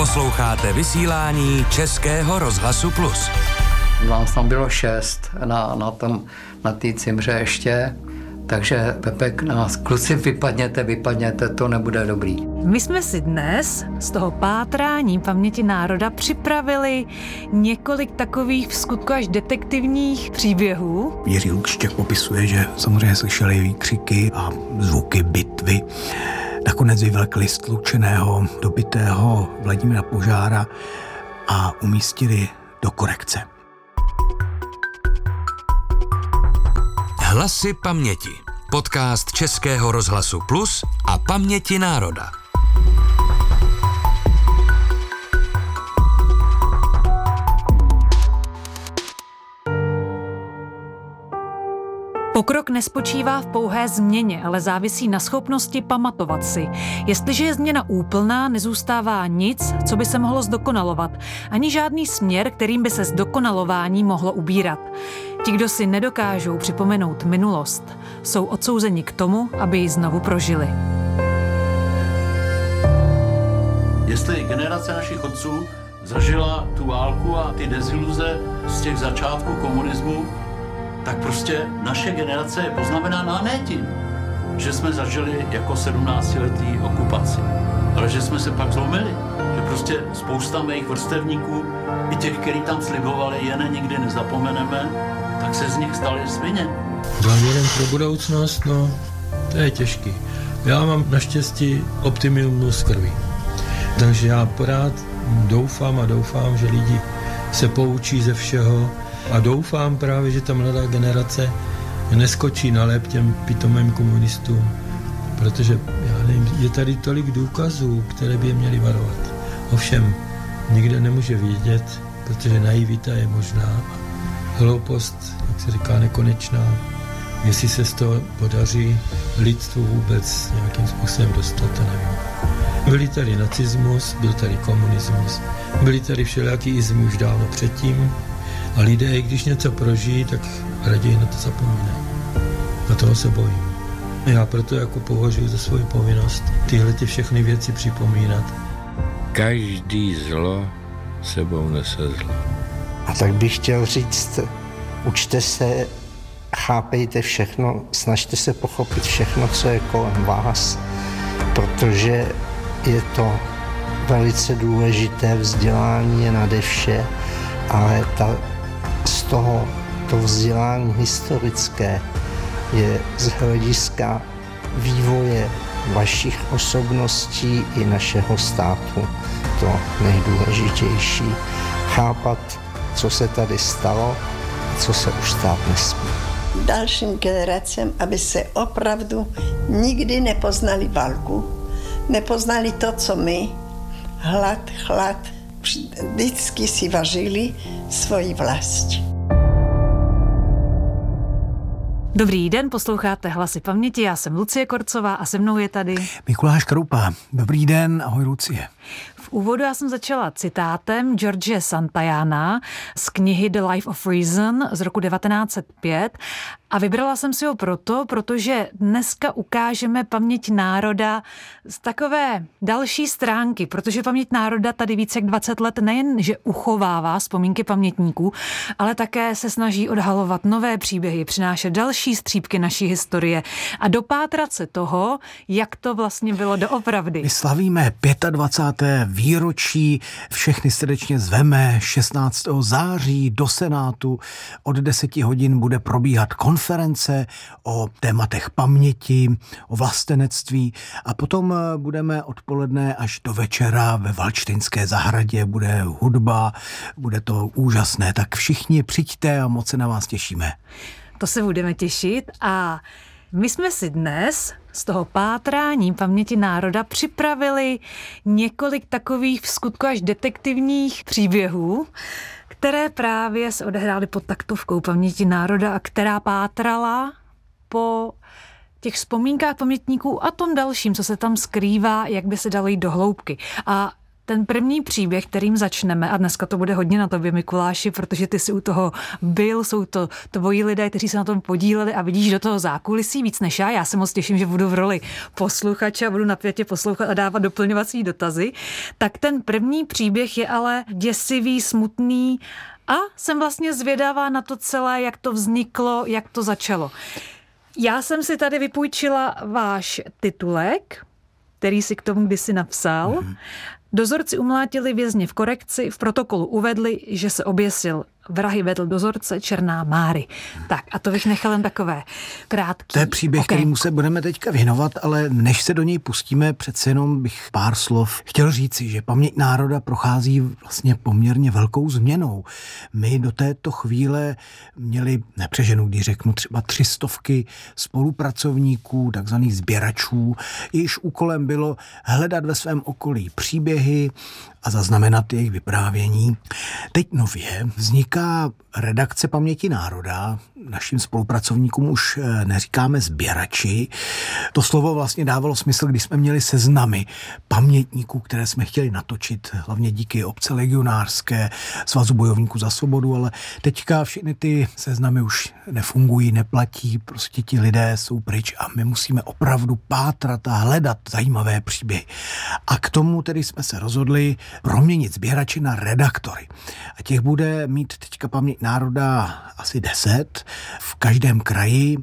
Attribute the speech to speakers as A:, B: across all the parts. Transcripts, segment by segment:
A: Posloucháte vysílání Českého rozhlasu Plus.
B: Nás tam bylo 6 na té cimře ještě, takže Pepek nás, kluci, vypadněte, to nebude dobrý.
C: My jsme si dnes z toho pátrání paměti národa připravili několik takových vskutku až detektivních příběhů.
D: Jiří Lukštěk popisuje, že samozřejmě slyšeli výkřiky a zvuky bitvy. Nakonec vyvlekli stlučeného, dobitého Vladimíra Požára a umístili do korekce.
A: Hlasy paměti. Podcast Českého rozhlasu Plus a Paměti národa.
C: Pokrok nespočívá v pouhé změně, ale závisí na schopnosti pamatovat si. Jestliže je změna úplná, nezůstává nic, co by se mohlo zdokonalovat, ani žádný směr, kterým by se zdokonalování mohlo ubírat. Ti, kdo si nedokážou připomenout minulost, jsou odsouzeni k tomu, aby ji znovu prožili.
E: Jestli generace našich otců zažila tu válku a ty deziluze z těch začátků komunismu, tak prostě naše generace je poznamenána ne tím, že jsme zažili jako 17letý okupaci, ale že jsme se pak zlomili, že prostě spousta mých vrstevníků, i těch, kteří tam slibovali, jen nikdy nezapomeneme, tak se z nich stali svině.
F: Záměrem pro budoucnost, no, to je těžký. Já mám naštěstí optimismus krví. Takže já pořád doufám, že lidi se poučí ze všeho a doufám právě, že ta mladá generace neskočí na lep těm pitomým komunistům, protože já nevím, je tady tolik důkazů, které by je měly varovat. Ovšem, nikdo nemůže vědět, protože naivita je možná. Hloupost, jak se říká, nekonečná. Jestli se z toho podaří lidstvu vůbec nějakým způsobem dostat, to nevím. Byli tady nacismus, byl tady komunismus, byli tady všelijaký izmy už dávno předtím a lidé, i když něco prožijí, tak raději na to zapomínají. A toho se bojím. Já proto jako považuji za svou povinnost tyhle všechny věci připomínat.
G: Každý zlo sebou nese zlo.
H: A tak bych chtěl říct, učte se, chápejte všechno, snažte se pochopit všechno, co je kolem vás, protože je to velice důležité, vzdělání je nade vše, ale z toho to vzdělání historické je z hlediska vývoje vašich osobností i našeho státu to nejdůležitější. Chápat, co se tady stalo a co se už stát nesmí.
I: Dalším generacím, aby se opravdu nikdy nepoznali válku, nepoznali to, co my, hlad, chlad, vždycky si važili svoji vlast.
C: Dobrý den, posloucháte Hlasy paměti, já jsem Lucie Korcová a se mnou je tady
D: Mikuláš Kroupa. Dobrý den, ahoj Lucie.
C: V úvodu já jsem začala citátem George Santayana z knihy The Life of Reason z roku 1905 a vybrala jsem si ho protože dneska ukážeme paměť národa z takové další stránky, protože paměť národa tady více jak 20 let nejen, že uchovává vzpomínky pamětníků, ale také se snaží odhalovat nové příběhy, přinášet další střípky naší historie a dopátrat se toho, jak to vlastně bylo doopravdy.
D: My slavíme 25. výročí, všechny srdečně zveme 16. září do Senátu. Od 10 hodin bude probíhat konference o tématech paměti, o vlastenectví a potom budeme odpoledne až do večera ve Valštejnské zahradě, bude hudba, bude to úžasné, tak všichni přijďte a moc se na vás těšíme.
C: To se budeme těšit a my jsme si dnes z toho pátrání paměti národa připravili několik takových vskutku až detektivních příběhů, které právě se odehrály pod taktovkou paměti národa a která pátrala po těch vzpomínkách pamětníků a tom dalším, co se tam skrývá, jak by se dalo jít do hloubky. A Ten první příběh, kterým začneme, a dneska to bude hodně na tobě, Mikuláši, protože ty si u toho byl, jsou to tvoji lidé, kteří se na tom podíleli a vidíš do toho zákulisí víc než já. Já se moc těším, že budu v roli posluchače a budu napětě poslouchat a dávat doplňovací dotazy. Tak ten první příběh je ale děsivý, smutný a jsem vlastně zvědavá na to celé, jak to vzniklo, jak to začalo. Já jsem si tady vypůjčila váš titulek, který si k tomu kdysi napsal. Dozorci umlátili vězně v korekci, v protokolu uvedli, že se oběsil. Vrahy vedl dozorce Černá Máry. Tak a to bych nechal jen takové krátký.
D: To je příběh, kterýmu se budeme teďka věnovat, ale než se do něj pustíme, přece jenom bych pár slov chtěl říci, že paměť národa prochází vlastně poměrně velkou změnou. My do této chvíle měli, nepřeženu, když řeknu třeba 300 spolupracovníků, takzvaných sběračů, jejichž úkolem bylo hledat ve svém okolí příběhy a zaznamenat jejich vyprávění. Teď nově vzniká redakce Paměti národa. Našim spolupracovníkům už neříkáme sběrači. To slovo vlastně dávalo smysl, když jsme měli seznamy pamětníků, které jsme chtěli natočit, hlavně díky obce legionářské, Svazu bojovníků za svobodu, ale teďka všechny ty seznamy už nefungují, neplatí, prostě ti lidé jsou pryč a my musíme opravdu pátrat a hledat zajímavé příběhy. A k tomu tedy jsme se rozhodli proměnit sběrači na redaktory. A těch bude mít teďka Paměť národa asi 10 v každém kraji.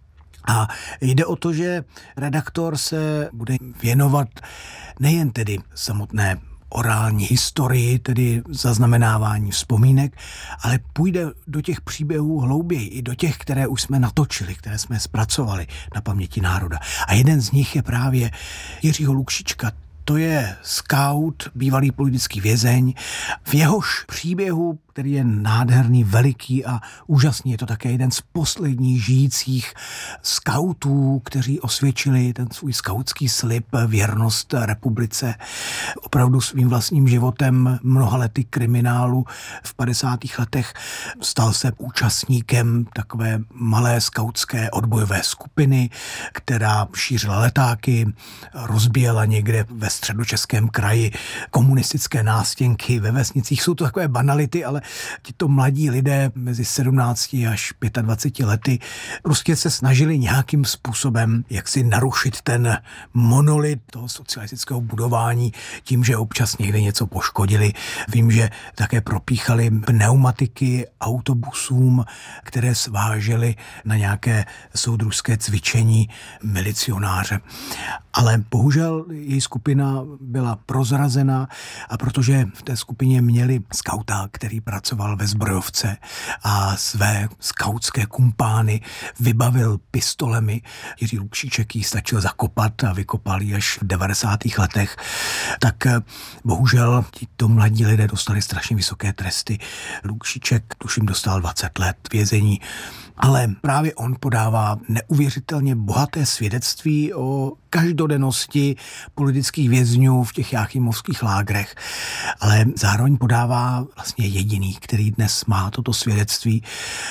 D: A jde o to, že redaktor se bude věnovat nejen tedy samotné orální historii, tedy zaznamenávání vzpomínek, ale půjde do těch příběhů hlouběji, i do těch, které už jsme natočili, které jsme zpracovali na Paměti národa. A jeden z nich je právě Jiřího Lukšička. To je skaut, bývalý politický vězeň. V jehož příběhu, který je nádherný, veliký a úžasný, je to také jeden z posledních žijících skautů, kteří osvědčili ten svůj skautský slib, věrnost republice. Opravdu svým vlastním životem, mnoha lety kriminálu v 50. letech stal se účastníkem takové malé skautské odbojové skupiny, která šířila letáky, rozbíjela někde ve středočeském kraji komunistické nástěnky ve vesnicích. Jsou to takové banality, ale tito mladí lidé mezi 17 až 25 lety prostě se snažili nějakým způsobem jak si narušit ten monolit toho socialistického budování tím, že občas někde něco poškodili. Vím, že také propíchali pneumatiky autobusům, které svážely na nějaké soudružské cvičení milicionáře. Ale bohužel její skupina byla prozrazena a protože v té skupině měli skauta, který pracoval ve zbrojovce a své skautské kumpány vybavil pistolemi. Jiří Lukšiček ji stačil zakopat a vykopal ji až v 90. letech. Tak bohužel tito mladí lidé dostali strašně vysoké tresty. Lukšiček tuším dostal 20 let vězení, ale právě on podává neuvěřitelně bohaté svědectví o každodennosti politických vězňů v těch jáchymovských lágrech, ale zároveň podává vlastně jediný, který dnes má toto svědectví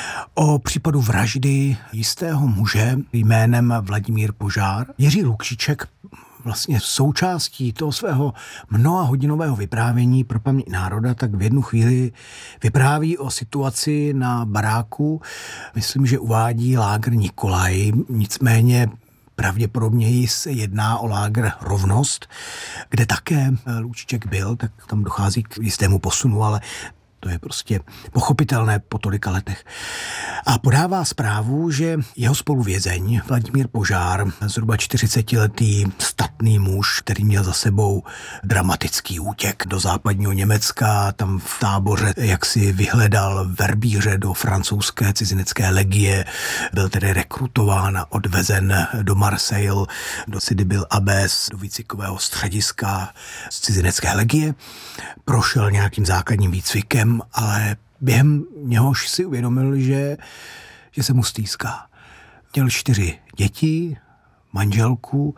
D: o případu vraždy jistého muže jménem Vladimír Požár. Jiří Lukšiček vlastně součástí toho svého mnohahodinového vyprávění pro Paměť národa, tak v jednu chvíli vypráví o situaci na baráku. Myslím, že uvádí lágr Nikolaj, nicméně pravděpodobně se jedná o lágr Rovnost, kde také Lukšiček byl, tak tam dochází k jistému posunu, ale to je prostě pochopitelné po tolika letech. A podává zprávu, že jeho spoluvězeň Vladimír Požár, zhruba 40letý statný muž, který měl za sebou dramatický útěk do západního Německa, tam v táboře jaksi vyhledal verbíře do francouzské cizinecké legie, byl tedy rekrutován a odvezen do Marseille, do Sidi Bel Abbes, do výcvikového střediska z cizinecké legie. Prošel nějakým základním výcvikem, ale během něhož si uvědomil, že se mu stýská. Měl 4 děti, manželku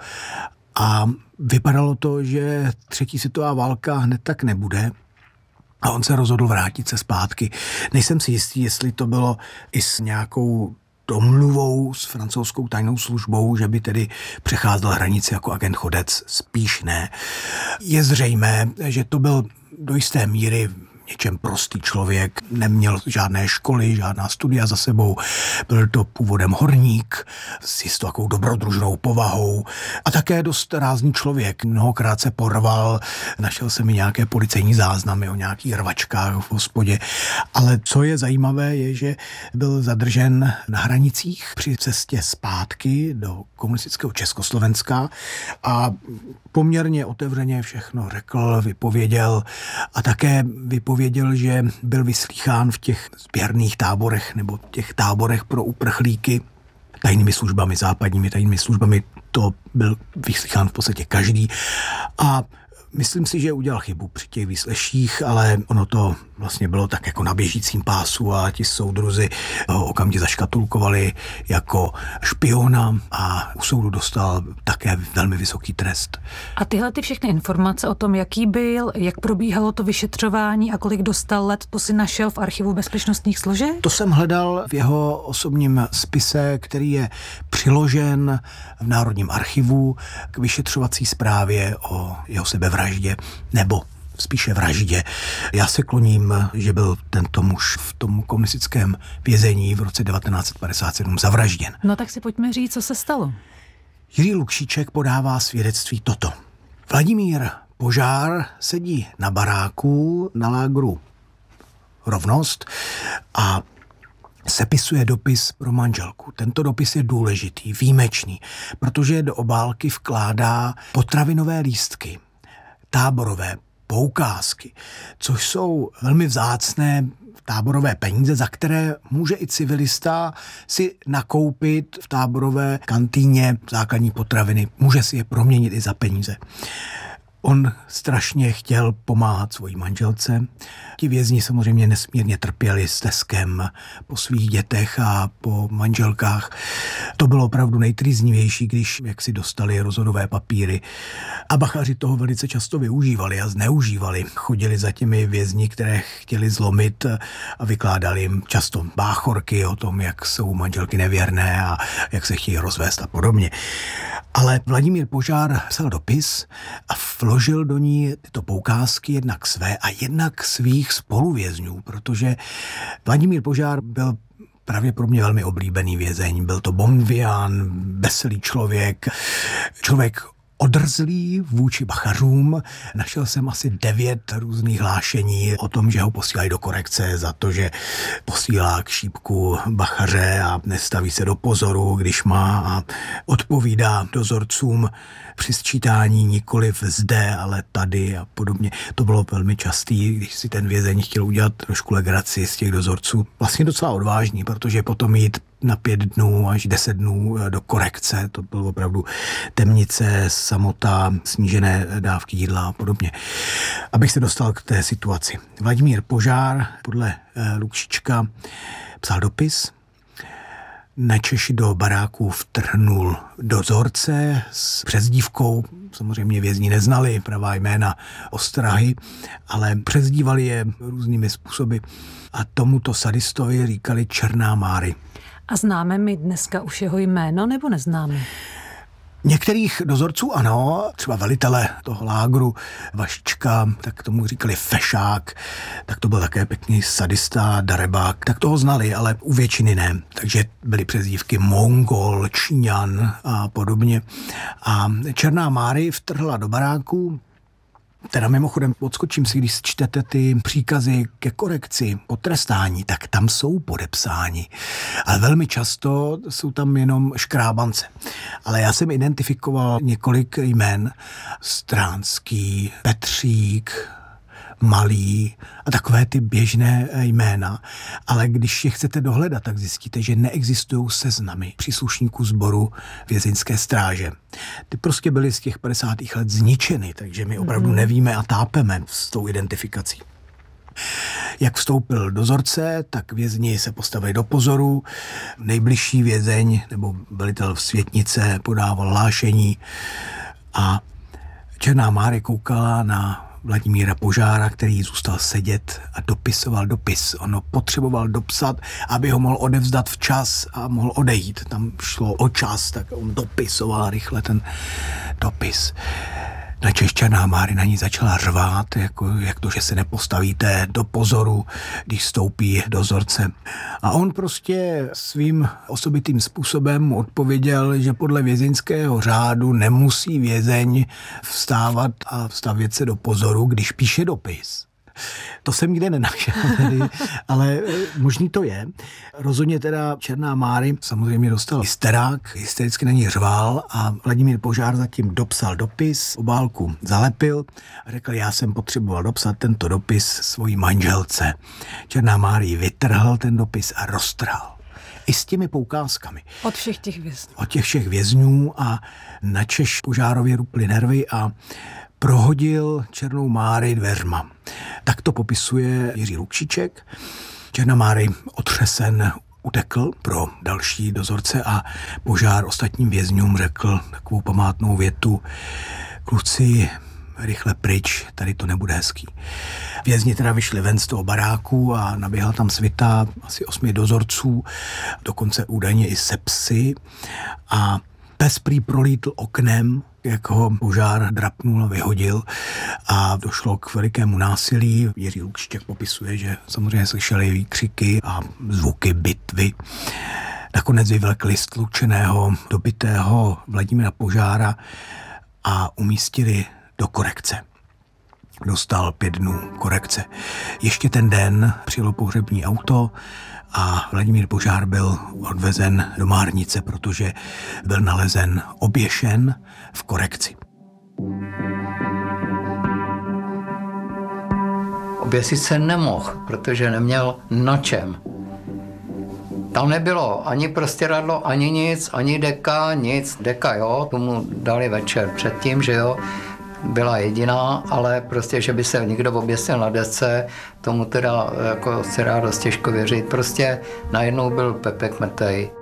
D: a vypadalo to, že 3. světová válka hned tak nebude. A on se rozhodl vrátit se zpátky. Nejsem si jistý, jestli to bylo i s nějakou domluvou s francouzskou tajnou službou, že by tedy přecházel hranici jako agent Chodec, spíš ne. Je zřejmé, že to byl do jisté míry něčem prostý člověk, neměl žádné školy, žádná studia za sebou, byl to původem horník s jistou takovou dobrodružnou povahou a také dost rázný člověk. Mnohokrát se porval, našel se mi nějaké policejní záznamy o nějakých rvačkách v hospodě, ale co je zajímavé, je, že byl zadržen na hranicích při cestě zpátky do komunistického Československa a poměrně otevřeně všechno řekl, vypověděl a také vypověděl, že byl vyslýchán v těch sběrných táborech nebo těch táborech pro uprchlíky tajnými službami, západními tajnými službami. To byl vyslýchán v podstatě každý a myslím si, že udělal chybu při těch výsleších, ale ono to vlastně bylo tak jako na běžícím pásu a ti soudruzi ho okamžitě zaškatulkovali jako špiona a u soudu dostal také velmi vysoký trest.
C: A tyhle ty všechny informace o tom, jaký byl, jak probíhalo to vyšetřování a kolik dostal let, to si našel v archivu bezpečnostních složek?
D: To jsem hledal v jeho osobním spise, který je přiložen v Národním archivu k vyšetřovací zprávě o jeho sebevraždě nebo spíše vraždě. Já se kloním, že byl tento muž v tom komunistickém vězení v roce 1957 zavražděn.
C: No tak si pojďme říct, co se stalo.
D: Jiří Lukšíček podává svědectví toto. Vladimír Požár sedí na baráku na lágru Rovnost a sepisuje dopis pro manželku. Tento dopis je důležitý, výjimečný, protože do obálky vkládá potravinové lístky, táborové poukázky, což jsou velmi vzácné táborové peníze, za které může i civilista si nakoupit v táborové kantýně základní potraviny. Může si je proměnit i za peníze. On strašně chtěl pomáhat svojí manželce. Ti vězni samozřejmě nesmírně trpěli steskem po svých dětech a po manželkách. To bylo opravdu nejtrýznivější, když jak si dostali rozhodové papíry. A bachaři toho velice často využívali a zneužívali. Chodili za těmi vězni, které chtěli zlomit a vykládali jim často báchorky o tom, jak jsou manželky nevěrné a jak se chtějí rozvést a podobně. Ale Vladimír Požár psal dopis a vložil do ní tyto poukázky jednak své a jednak svých spoluvězňů, protože Vladimír Požár byl pravděpodobně velmi oblíbený vězeň. Byl to bonvián, veselý člověk odrzlý vůči bachařům. Našel jsem asi 9 různých hlášení o tom, že ho posílají do korekce za to, že posílá k šípku bachaře a nestaví se do pozoru, když má a odpovídá dozorcům při sčítání nikoliv zde, ale tady a podobně. To bylo velmi častý, když si ten vězeň chtěl udělat trošku legraci z těch dozorců. Vlastně docela odvážný, protože potom jít na 5 dnů až 10 dnů do korekce, to bylo opravdu temnice, samota, snížené dávky jídla a podobně. Abych se dostal k té situaci. Vladimír Požár podle Lukšička psal dopis. Načež do baráku vtrhnul dozorce s přezdívkou, samozřejmě vězni neznali pravá jména ostrahy, ale přezdívali je různými způsoby a tomuto sadistovi říkali Černá Máry.
C: A známe my dneska už jeho jméno, nebo neznáme?
D: Některých dozorců ano, třeba velitele toho lágru Vašička, tak tomu říkali Fešák, tak to byl také pěkný sadista, darebák, tak toho znali, ale u většiny ne. Takže byly přezdívky Mongol, Číňan a podobně. A Černá Máry vtrhla do baráku. Teda mimochodem odskočím si, když čtete ty příkazy ke korekci, potrestání, tak tam jsou podepsáni. Ale velmi často jsou tam jenom škrábance. Ale já jsem identifikoval několik jmen. Stránský, Petřík, Malý a takové ty běžné jména. Ale když je chcete dohledat, tak zjistíte, že neexistují seznamy příslušníků sboru vězeňské stráže. Ty prostě byly z těch 50. let zničeny, takže my opravdu nevíme a tápeme s tou identifikací. Jak vstoupil dozorce, tak vězni se postavili do pozoru. Nejbližší vězeň nebo velitel v Světnice podával hlášení a Černá Máry koukala na Vladimíra Požára, který zůstal sedět a dopisoval dopis. On potřeboval dopsat, aby ho mohl odevzdat včas a mohl odejít. Tam šlo o čas, tak on dopisoval rychle ten dopis. Načež Černá Máry na ní začala řvát, jak to, že se nepostavíte do pozoru, když vstoupí dozorce. A on prostě svým osobitým způsobem mu odpověděl, že podle vězeňského řádu nemusí vězeň vstávat a stavět se do pozoru, když píše dopis. To jsem nikde nenašel, ale možný to je. Rozhodně teda Černá Máry samozřejmě dostal hysterák, hystericky na ní řval a Vladimír Požár zatím dopsal dopis, obálku zalepil a řekl, já jsem potřeboval dopsat tento dopis svojí manželce. Černá Máry vytrhl ten dopis a roztrhal. I s těmi poukázkami.
C: Od všech těch vězňů.
D: Od těch všech vězňů a načež Požárově ruply nervy a prohodil Černou Máry dveřma. Tak to popisuje Jiří Lukšiček. Černá Máry otřesen utekl pro další dozorce a Požár ostatním vězňům řekl takovou památnou větu: kluci, rychle pryč, tady to nebude hezký. Vězni teda vyšli ven z toho baráku a naběhla tam svita asi 8 dozorců, dokonce údajně i se psy a pes prý prolítl oknem, jak ho Požár drapnul a vyhodil a došlo k velikému násilí. Jiří Lukšiček popisuje, že samozřejmě slyšeli výkřiky a zvuky bitvy. Nakonec vyvlekli stlučeného, dobitého Vladimíra Požára a umístili do korekce. Dostal 5 dnů korekce. Ještě ten den přijelo pohřební auto a Vladimír Požár byl odvezen do Márnice, protože byl nalezen oběšen v korekci.
B: Oběsit se nemohl, protože neměl na čem. Tam nebylo ani prostěradlo, ani nic, ani deka, nic. Deka, jo, tomu dali večer předtím, že jo, byla jediná, ale prostě, že by se někdo oběsil na desce, tomu teda jako se dá dost těžko věřit. Prostě najednou byl Pepek mrtvej.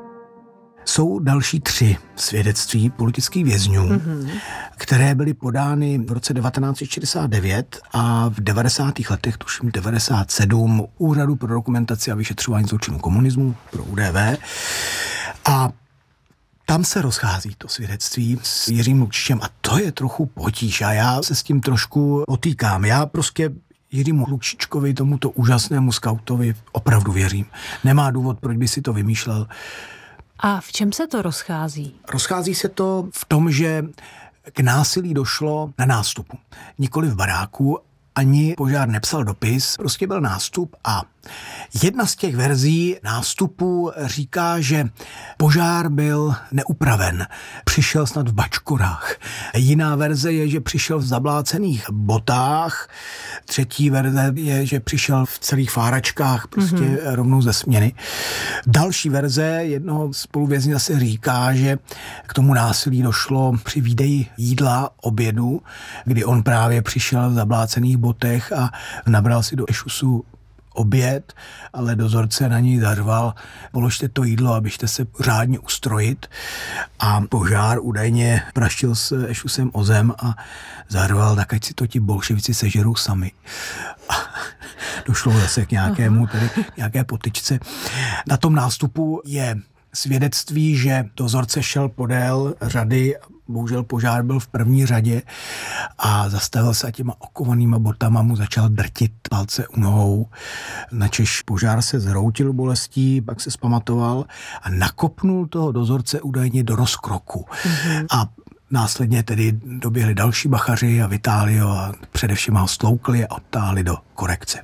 D: Jsou další 3 svědectví politických vězňů, které byly podány v roce 1969 a v 90. letech, tuším 97, Úřadu pro dokumentaci a vyšetřování zločinů komunismu, pro UDV. A tam se rozchází to svědectví s Jiřím Lukšičem a to je trochu potíž a já se s tím trošku potýkám. Já prostě Jiřímu Lukšičkovi, tomuto úžasnému skautovi, opravdu věřím. Nemá důvod, proč by si to vymýšlel.
C: A v čem se to rozchází?
D: Rozchází se to v tom, že k násilí došlo na nástupu. Nikoli v baráku, ani Požár nepsal dopis, prostě byl nástup a jedna z těch verzí nástupu říká, že Požár byl neupraven, přišel snad v bačkorách. Jiná verze je, že přišel v zablácených botách, třetí verze je, že přišel v celých fáračkách, prostě rovnou ze směny. Další verze jednoho spoluvězně zase říká, že k tomu násilí došlo při výdeji jídla, obědu, kdy on právě přišel v zablácených botech a nabral si do ešusu oběd, ale dozorce na ní zařval: položte to jídlo, abyste se řádně ustrojit. A Požár údajně praštil s ešusem o zem a zařval: tak ať si to ti bolševici sežerou sami. A došlo zase k nějaké potyčce. Na tom nástupu je svědectví, že dozorce šel podél řady, bohužel Požár byl v první řadě a zastavil se a těma okovanýma botama mu začal drtit palce u nohou. Načež Požár se zhroutil bolestí, pak se zpamatoval a nakopnul toho dozorce údajně do rozkroku. A následně tedy doběhli další bachaři a vytáhli ho a především ho stloukli a odtáhli do korekce.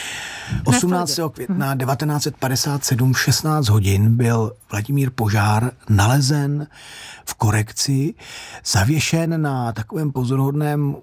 D: 18. května 1957 v 16 hodin byl Vladimír Požár nalezen v korekci, zavěšen na takovém pozoruhodném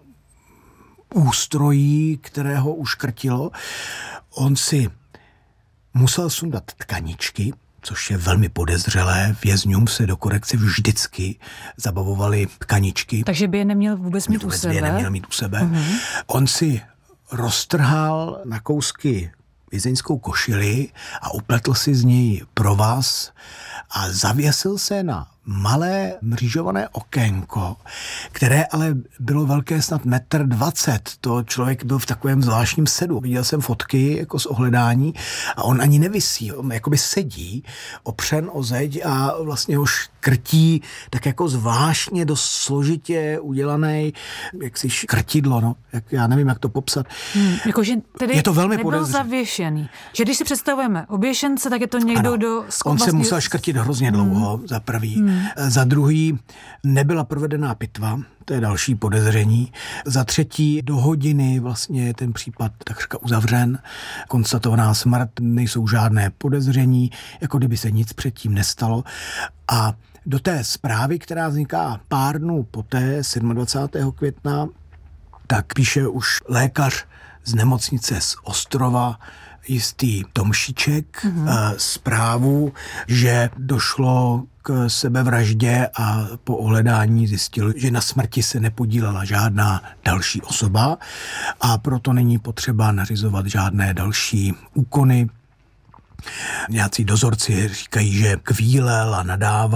D: ústrojí, kterého uškrtilo. On si musel sundat tkaničky, což je velmi podezřelé. Vězňům se do korekce vždycky zabavovaly tkaničky.
C: Takže by je neměl vůbec mít u sebe?
D: By je neměl mít u sebe. On si roztrhal na kousky vězeňskou košili a upletl si z něj provaz a zavěsil se na malé mřížované okénko, které ale bylo velké snad 1,20 m. To člověk byl v takovém zvláštním sedu. Viděl jsem fotky jako z ohledání a on ani nevisí, on jakoby sedí, opřen o zeď a vlastně ho škrtí tak jako zvláštně dost složitě udělaný, jaksi škrtidlo, no. Já nevím, jak to popsat.
C: Jakože tedy
D: je to velmi
C: nebyl
D: podezřelé.
C: zavěšený. Že když si představujeme oběšence, tak je to někdo, kdo...
D: On se musel škrtit hrozně dlouho, za prvý. Za druhý nebyla provedená pitva, to je další podezření. Za třetí do hodiny vlastně je ten případ takřka uzavřen, konstatovaná smrt, nejsou žádné podezření, jako kdyby se nic předtím nestalo. A do té zprávy, která vzniká pár dnů poté, 27. května, tak píše už lékař z nemocnice z Ostrova, jistý Tomšíček, zprávu, že došlo k sebevraždě a po ohledání zjistil, že na smrti se nepodílela žádná další osoba a proto není potřeba nařizovat žádné další úkony. Nějací dozorci říkají, že kvílel a nadával.